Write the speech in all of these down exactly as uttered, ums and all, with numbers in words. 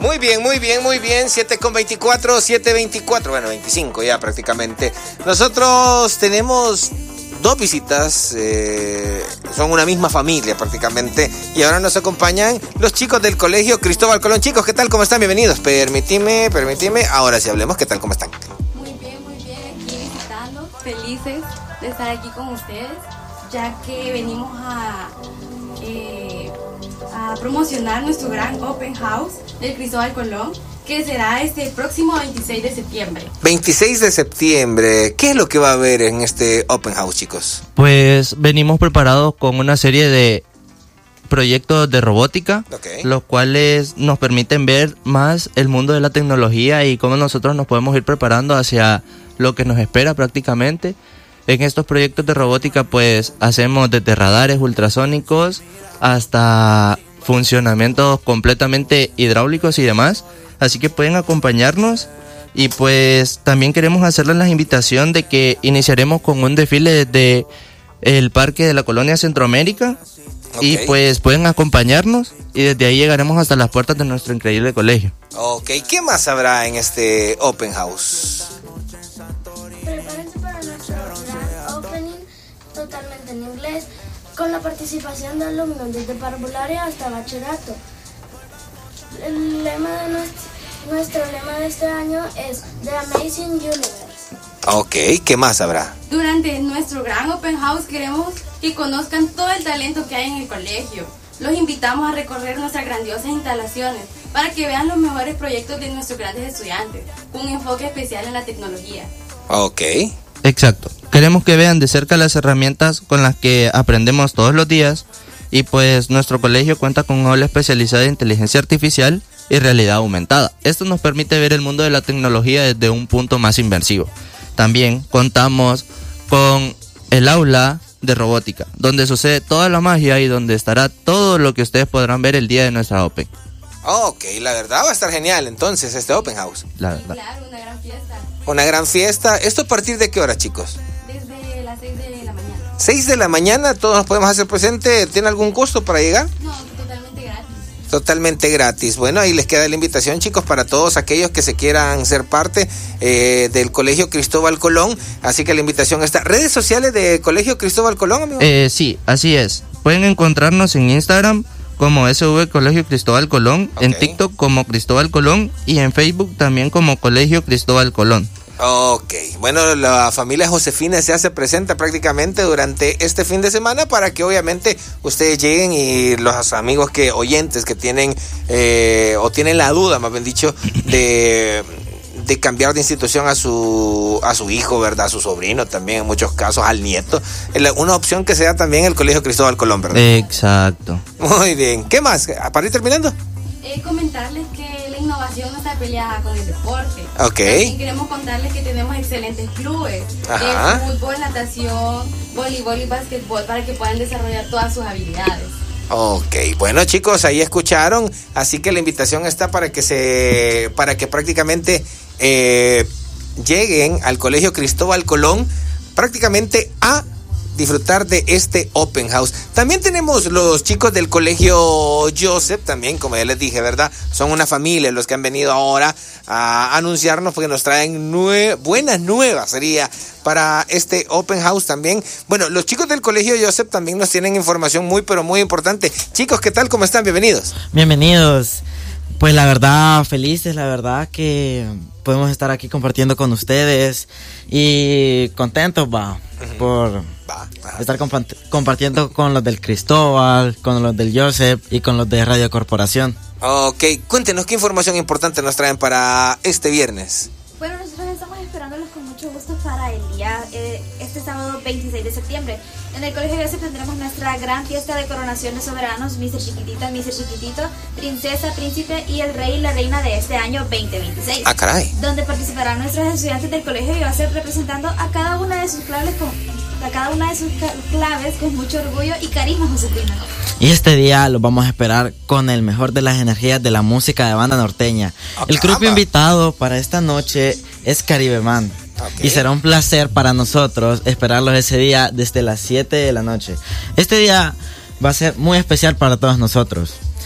Muy bien, muy bien, muy bien. siete con veinticuatro, siete veinticuatro, bueno, veinticinco ya prácticamente. Nosotros tenemos dos visitas, eh, son una misma familia prácticamente, y ahora nos acompañan los chicos del Colegio Cristóbal Colón. Chicos, ¿qué tal? ¿Cómo están? Bienvenidos. Permitime, permitime, ahora sí hablemos. ¿Qué tal? ¿Cómo están? Muy bien, muy bien, aquí visitando, felices de estar aquí con ustedes, ya que venimos a, eh, a promocionar nuestro gran Open House del Cristóbal Colón, que será este próximo veintiséis de septiembre. veintiséis de septiembre. ¿Qué es lo que va a haber en este Open House, chicos? Pues venimos preparados con una serie de proyectos de robótica, okay, los cuales nos permiten ver más el mundo de la tecnología y cómo nosotros nos podemos ir preparando hacia lo que nos espera prácticamente. En estos proyectos de robótica pues hacemos desde radares ultrasónicos hasta funcionamientos completamente hidráulicos y demás. Así que pueden acompañarnos y pues también queremos hacerles la invitación de que iniciaremos con un desfile desde el Parque de la Colonia Centroamérica, okay, y pues pueden acompañarnos y desde ahí llegaremos hasta las puertas de nuestro increíble colegio. Ok, ¿qué más habrá en este Open House? Prepárense para nuestro gran opening totalmente en inglés, con la participación de alumnos desde parvularia hasta bachillerato. El lema de nuestro, nuestro lema de este año es The Amazing Universe. Ok, ¿qué más habrá? Durante nuestro gran Open House queremos que conozcan todo el talento que hay en el colegio. Los invitamos a recorrer nuestras grandiosas instalaciones para que vean los mejores proyectos de nuestros grandes estudiantes, con un enfoque especial en la tecnología. Ok. Exacto. Queremos que vean de cerca las herramientas con las que aprendemos todos los días. Y pues nuestro colegio cuenta con un aula especializada en inteligencia artificial y realidad aumentada. Esto nos permite ver el mundo de la tecnología desde un punto más inmersivo. También contamos con el aula de robótica, donde sucede toda la magia y donde estará todo lo que ustedes podrán ver el día de nuestra Open. Ok, la verdad va a estar genial entonces este Open House. La verdad. Claro, una gran fiesta. Una gran fiesta. ¿Esto a partir de qué hora, chicos? Desde las seis de la mañana. seis de la mañana, todos nos podemos hacer presente. ¿Tiene algún costo para llegar? No, totalmente gratis. Totalmente gratis. Bueno, ahí les queda la invitación, chicos, para todos aquellos que se quieran ser parte eh, del Colegio Cristóbal Colón. Así que la invitación está. ¿Redes sociales de Colegio Cristóbal Colón, amigo? Eh, sí, así es. Pueden encontrarnos en Instagram como S V Colegio Cristóbal Colón, okay, en TikTok como Cristóbal Colón y en Facebook también como Colegio Cristóbal Colón. Ok, bueno, la familia Josefina se hace presente prácticamente durante este fin de semana para que obviamente ustedes lleguen y los amigos que oyentes que tienen eh, o tienen la duda, más bien dicho, de, de cambiar de institución a su a su hijo, ¿verdad? A su sobrino también, en muchos casos al nieto. Una opción que sea también el Colegio Cristóbal Colón, ¿verdad? Exacto. Muy bien, ¿qué más? ¿Para ir terminando? Eh, comentarles que la innovación no está peleada con el deporte. Ok. También queremos contarles que tenemos excelentes clubes de fútbol, natación, voleibol y básquetbol para que puedan desarrollar todas sus habilidades. Ok, bueno chicos, ahí escucharon, así que la invitación está para que se, para que prácticamente eh, lleguen al Colegio Cristóbal Colón prácticamente a disfrutar de este Open House. También tenemos los chicos del Colegio Joseph, también, como ya les dije, ¿verdad? Son una familia los que han venido ahora a anunciarnos porque nos traen nue- buenas nuevas, sería, para este Open House también. Bueno, los chicos del Colegio Joseph también nos tienen información muy, pero muy importante. Chicos, ¿qué tal? ¿Cómo están? Bienvenidos. Bienvenidos. Pues la verdad, felices, la verdad que podemos estar aquí compartiendo con ustedes y contentos, va, uh-huh, por va, va. estar compa- compartiendo con los del Cristóbal, con los del Joseph y con los de Radio Corporación. Ok, cuéntenos qué información importante nos traen para este viernes. Bueno, nosotros estamos esperándolos con mucho gusto para el día, eh, este sábado veintiséis de septiembre. En el Colegio Joseph tendremos nuestra gran fiesta de coronación de soberanos, mister Chiquitita, mister Chiquitito, Princesa, Príncipe y el Rey y la Reina de este año veinte veintiséis. Ah, caray. Donde participarán nuestros estudiantes del colegio y va a ser representando a cada una de sus claves con, a cada una de sus claves con mucho orgullo y carisma, Josefina. Y este día los vamos a esperar con el mejor de las energías de la música de banda norteña. Ah, el grupo invitado para esta noche es Caribe Man. Okay. Y será un placer para nosotros esperarlos ese día desde las siete de la noche. Este día va a ser muy especial para todos nosotros.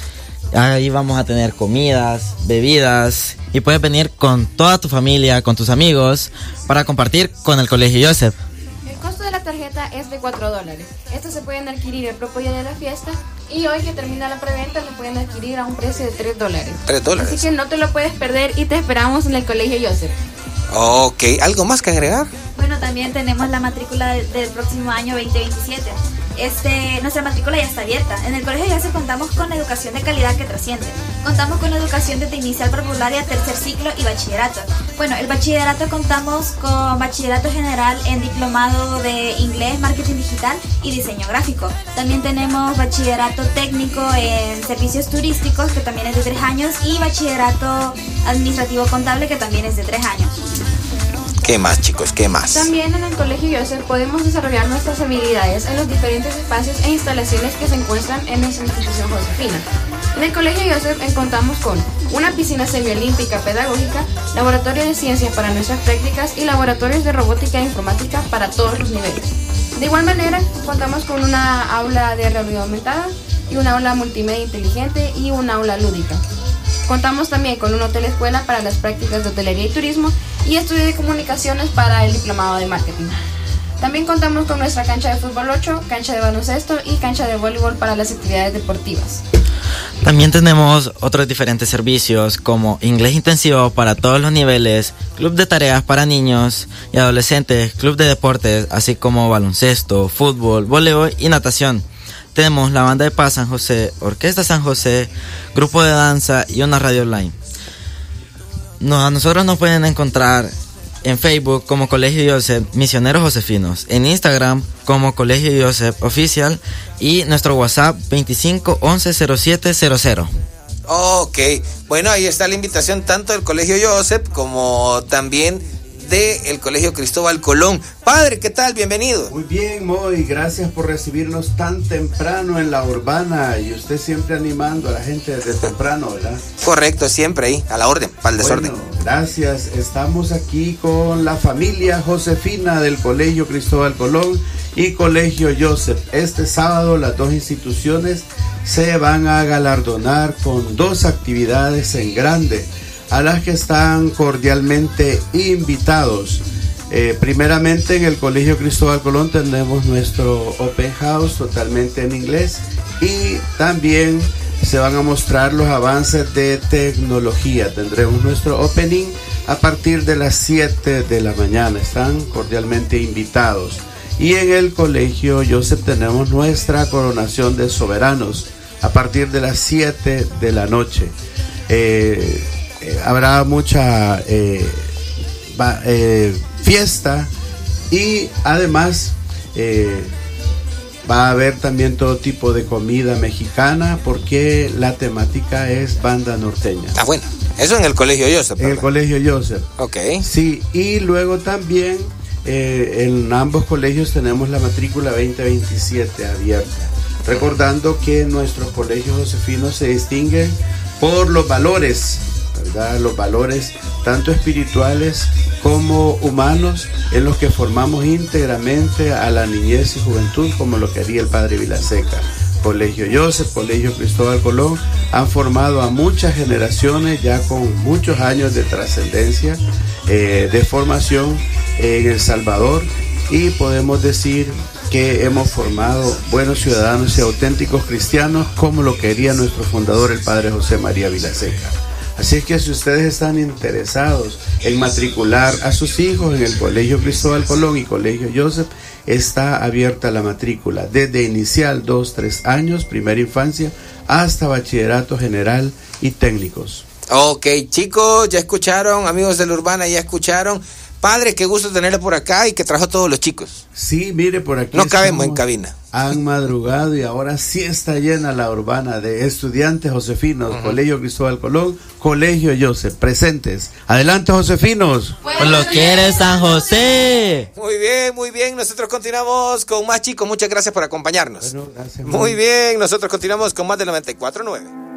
Ahí vamos a tener comidas, bebidas y puedes venir con toda tu familia, con tus amigos para compartir con el Colegio Joseph. El costo de la tarjeta es de cuatro dólares. Estos se pueden adquirir el propio día de la fiesta y hoy que termina la preventa lo pueden adquirir a un precio de tres dólares. tres dólares. Así que no te lo puedes perder y te esperamos en el Colegio Joseph. Ok, ¿algo más que agregar? Bueno, también tenemos la matrícula de, del próximo año veinte veintisiete. Este, nuestra matrícula ya está abierta. En el Colegio Joseph contamos con educación de calidad que trasciende. Contamos con educación desde inicial, prepararia, tercer ciclo y bachillerato. Bueno, el bachillerato contamos con bachillerato general en diplomado de inglés, marketing digital y diseño gráfico. También tenemos bachillerato técnico en servicios turísticos, que también es de tres años, y bachillerato administrativo contable, que también es de tres años. ¿Qué más, chicos? ¿Qué más? También en el Colegio Joseph podemos desarrollar nuestras habilidades en los diferentes espacios e instalaciones que se encuentran en nuestra institución josefina. En el Colegio Joseph contamos con una piscina semiolímpica pedagógica, laboratorio de ciencias para nuestras prácticas y laboratorios de robótica e informática para todos los niveles. De igual manera, contamos con una aula de realidad aumentada y una aula multimedia inteligente y una aula lúdica. Contamos también con un hotel escuela para las prácticas de hotelería y turismo y estudio de comunicaciones para el diplomado de marketing. También contamos con nuestra cancha de fútbol ocho, cancha de baloncesto y cancha de voleibol para las actividades deportivas. También tenemos otros diferentes servicios como inglés intensivo para todos los niveles, club de tareas para niños y adolescentes, club de deportes, así como baloncesto, fútbol, voleibol y natación. Tenemos la banda de paz San José, Orquesta San José, grupo de danza y una radio online. No, a nosotros nos pueden encontrar en Facebook como Colegio Joseph Misioneros Josefinos, en Instagram como Colegio Joseph Oficial y nuestro WhatsApp veinticinco once cero siete cero cero. Ok, bueno, ahí está la invitación tanto del Colegio Joseph como también del Colegio Cristóbal Colón. Padre, ¿qué tal? Bienvenido. Muy bien, Moy, gracias por recibirnos tan temprano en la Urbana y usted siempre animando a la gente desde temprano, ¿verdad? Correcto, siempre ahí, a la orden, para el desorden. Bueno, gracias. Estamos aquí con la familia josefina del Colegio Cristóbal Colón y Colegio Joseph. Este sábado las dos instituciones se van a galardonar con dos actividades en grande, a las que están cordialmente invitados. Eh, primeramente en el Colegio Cristóbal Colón tenemos nuestro Open House totalmente en inglés y también se van a mostrar los avances de tecnología. Tendremos nuestro opening a partir de las siete de la mañana. Están cordialmente invitados. Y en el Colegio Joseph tenemos nuestra coronación de soberanos a partir de las siete de la noche. Eh, Eh, habrá mucha eh, va, eh, fiesta y además eh, va a haber también todo tipo de comida mexicana porque la temática es banda norteña. Ah, bueno, eso en el Colegio Joseph. En el Colegio Joseph. Ok. Sí, y luego también eh, en ambos colegios tenemos la matrícula veinte veintisiete abierta. Recordando que nuestros colegios josefinos se distinguen por los valores, ¿verdad? Los valores tanto espirituales como humanos en los que formamos íntegramente a la niñez y juventud, como lo que haría el padre Vilaseca. Colegio Joseph, Colegio Cristóbal Colón han formado a muchas generaciones ya con muchos años de trascendencia, eh, de formación en El Salvador, y podemos decir que hemos formado buenos ciudadanos y auténticos cristianos como lo quería nuestro fundador, el padre José María Vilaseca. Así es que si ustedes están interesados en matricular a sus hijos en el Colegio Cristóbal Colón y Colegio Joseph, está abierta la matrícula desde inicial dos, tres años, primera infancia, hasta bachillerato general y técnicos. Ok, chicos, ya escucharon, amigos de la Urbana, ya escucharon. Padre, qué gusto tenerle por acá y que trajo a todos los chicos. Sí, mire, por aquí no cabemos en cabina. Han madrugado y ahora sí está llena la Urbana de estudiantes josefinos, uh-huh. Colegio Cristóbal Colón, Colegio Joseph, presentes. Adelante, josefinos. Pues lo quiere San José. Muy bien, muy bien. Nosotros continuamos con más, chicos. Muchas gracias por acompañarnos. Bueno, gracias. Muy bien, nosotros continuamos con más de noventa y cuatro punto nueve.